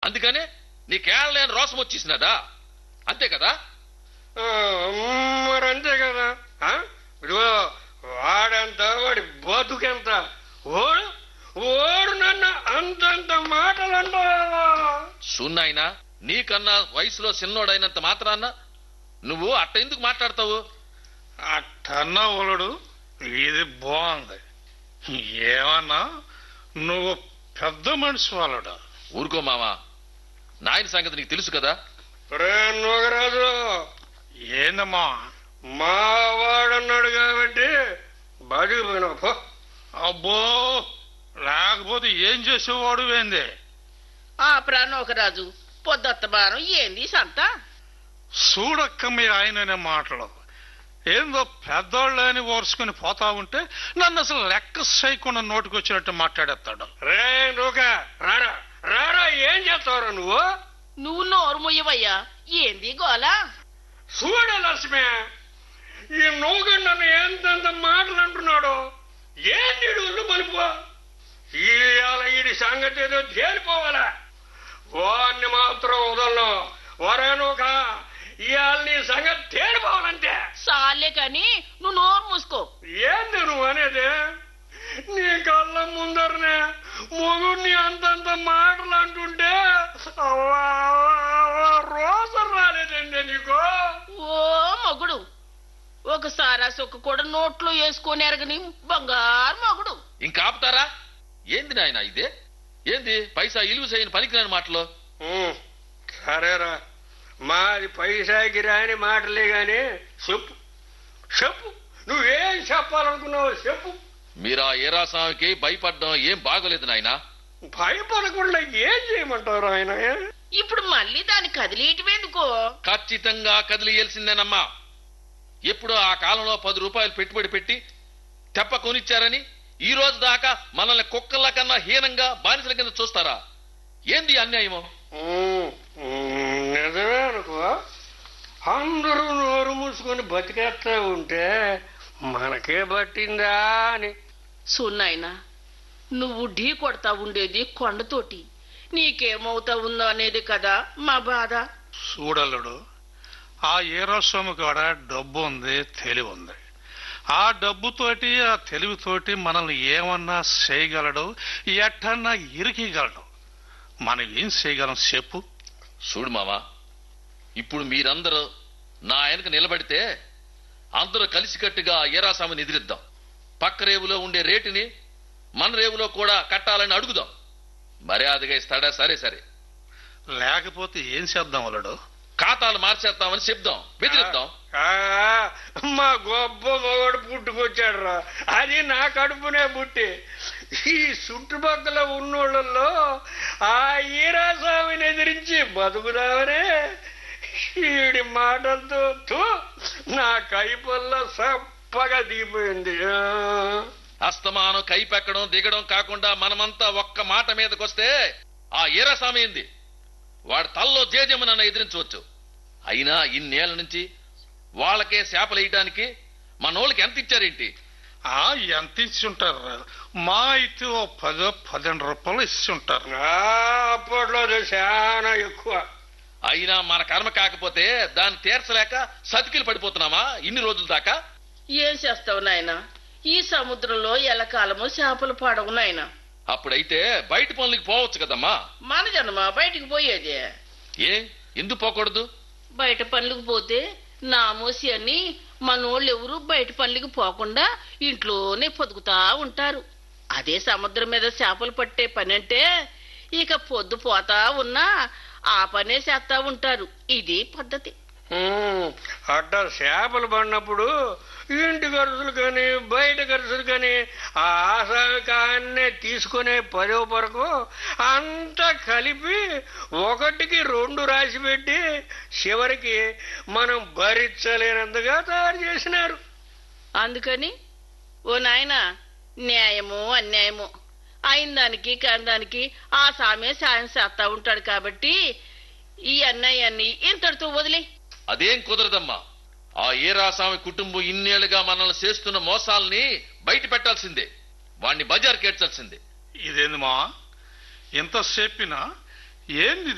అందుకనే నీకేళ్ళని రోషం వచ్చేసినదా? అంతే కదా? మరంతే కదా. ఇదిగో వాడంత వాడి బతుకెంత, ఓడు ఓడు నన్ను అంతంత మాటలంటా. సున్నాయినా, నీకన్నా వయసులో చిన్నోడైనంత మాత్రాన్న నువ్వు అట్ట ఎందుకు మాట్లాడతావు? అట్టన్నా ఒలడు, ఇది బాగుంది. ఏమన్నా నువ్వు పెద్ద మనిషి వాళ్ళడా? ఊరుకో మావా, నాయన సంగతి నీకు తెలుసు కదా. నోగరాజు, ఏందమ్మా? మా వాడన్నాడు కాబట్టి బడికి పోయినావు పో. అబ్బో, లేకపోతే ఏం చేసేవాడు ఏంది? నోకరాజు, పొద్దత్తమానం ఏంది సంత? చూడక్క మీ ఆయననే మాటలు ఏందో పెద్దోళ్ళని ఓర్చుకుని పోతా ఉంటే నన్ను అసలు లెక్క చేయకుండా నోటికొచ్చినట్టు మాట్లాడేస్తాడు. రే నూక, రారా రారా, ఏం చేస్తావురా నువ్వు? నువ్వు నోరు ముయ్యవయ్యా, ఏంది గోలా? చూడ లక్ష్మి, ఈ నూక నన్ను ఎంతంత మాటలు అంటున్నాడు. ఏంది ఒళ్ళు మలుపు? ఈడి సంగతి ఏదో తేలిపోవాలా. వాడిని మాత్రం వదలను. వరేనూక, ఇవాళ నీ సంగతి తేలిపోవాలంటే. సాలే కాని నువ్వు నోరు మూసుకో. ఏంది నువ్వు అనేది? నీ కళ్ళ ముందరనే మొగుడిని అంతంత మాటలు అంటుంటే రోజు రాలేదండి నీకు? ఓ మొగుడు, ఒకసారి ఆ సొక్క కూడా నోట్లో వేసుకొని ఎరగని బంగారు మొగుడు. ఇంకా ఆపుతారా? ఏంది నాయన ఇదే? ఏంది పైసా ఇలువ చేయని పనికిరాని మాటలు? సరేరా, మాది పైసాకి రాని మాటలే గాని చెప్పు చెప్పు, నువ్వేం చెప్పాలనుకున్నావు చెప్పు. మీరా ఏరాస్వామికి భయపడ్డం ఏం బాగోలేదు నాయన. భయపడకుండా ఏం చేయమంటారు ఆయన? ఇప్పుడు మళ్ళీ దాన్ని కదిలేయటమేందుకో? ఖచ్చితంగా కదిలియాల్సిందేనమ్మా. ఎప్పుడో ఆ కాలంలో 10 రూపాయలు పెట్టుబడి పెట్టి తెప్ప కొనిచ్చారని ఈ రోజు దాకా మనల్ని కుక్కల కన్నా హీనంగా బానిసల కింద చూస్తారా? ఏంది అన్యాయమో? నిజమే అనుకో. అందరూ నోరు మూసుకొని బతికేస్తా ఉంటే మనకే పట్టిందా అని. సున్నాయినా, నువ్వు ఢీ కొడతా ఉండేది కొండతోటి, నీకేమవుతా ఉందో అనేది కదా మా బాధ. చూడలుడు, ఆ ఏరోస్వామి కూడా డబ్బు ఉంది, తెలివి ఉంది. ఆ డబ్బుతోటి ఆ తెలివితోటి మనల్ని ఏమన్నా చేయగలడు, ఎట్టన్నా ఇరికిగలడు. మనం ఏం చేయగలం చెప్పు? చూడు మావా, ఇప్పుడు మీరందరూ నా వెనక నిలబడితే అందరూ కలిసికట్టుగా ఏరాస్వామిని ఎదిరిద్దాం. పక్క రేవులో ఉండే రేటుని మన రేవులో కూడా కట్టాలని అడుగుదాం. మర్యాదగా ఇస్తాడా? సరే సరే. లేకపోతే ఏం చేద్దాం అల్లుడు? ఖాతాలు మార్చేద్దామని చెప్దాం, బెదిరిద్దాం. మా గొప్ప మగడు పుట్టుకొచ్చాడు రా, అది నా కడుపునే పుట్టి. ఈ చుట్టుపక్కల ఉన్నోళ్ళల్లో ఆ ఈరాస్వామిని ఎదిరించి బతుకుదామనే ఈడి మాటలతో నా కైపల్లో సప్పగా దిగిపోయింది. అస్తమానం కైపెక్కడం దిగడం కాకుండా మనమంతా ఒక్క మాట మీదకొస్తే ఆ ఈరాస్వామి ఏంది, వాడి తల్లో జేజమ్మనన్న ఎదిరించవచ్చు. అయినా ఇన్నేళ్ల నుంచి వాళ్ళకే శాపలేయటానికి మనోళ్ళకి ఎంత ఇచ్చారేంటి? ఎంత ఇచ్చి ఉంటారు? మా అయితే 10-12 రూపాయలు ఇచ్చి ఉంటారు. అప్పట్లో చాలా ఎక్కువ. అయినా మన కర్మ కాకపోతే దాన్ని తీర్చలేక సతికిలు పడిపోతున్నామా ఇన్ని రోజుల దాకా? ఏం చేస్తావు నాయన, ఈ సముద్రంలో ఎల్లకాలము చేపలు పడవు నాయన. అప్పుడైతే బయట పనులకి పోవచ్చు కదమ్మా. మన జన్మ బయటికి పోయేదే. ఎందుకు పోకూడదు? బయట పనులకు పోతే నామోసి అని మనోళ్ళెవరూ బయట పనులకి పోకుండా ఇంట్లోనే పొదుగుతా ఉంటారు. అదే సముద్రం మీద చేపలు పట్టే పని అంటే ఇక పొద్దు పోతా ఉన్నా ఆ పనే చేస్తా ఉంటారు. ఇది పద్ధతి. అట్ట చేపలు పడినప్పుడు ఇంటి ఖర్చులు కానీ బయట ఖర్చులు కానీ ఆ ఆసాకాన్నే తీసుకునే 10వ వరకు అంతా కలిపి 1కి 2 రాసి పెట్టి చివరికి మనం భరించలేనంతగా తయారు చేసినారు. అందుకని ఓ నాయన, న్యాయమో అన్యాయమో అయిన దానికి కాని దానికి ఆ సామే సాయం చేస్తా ఉంటాడు కాబట్టి ఈ అన్యాయాన్ని ఇంతటితో వదిలే. అదేం కుదరదమ్మా. ఆ ఏరాస్వామి కుటుంబం ఇన్నేళ్లుగా మనల్ని చేస్తున్న మోసాలని బయట పెట్టాల్సిందే, వాణ్ణి బజార్కి ఏడ్చాల్సిందే. ఇదేంది మా ఇంత చెప్పినా ఏంది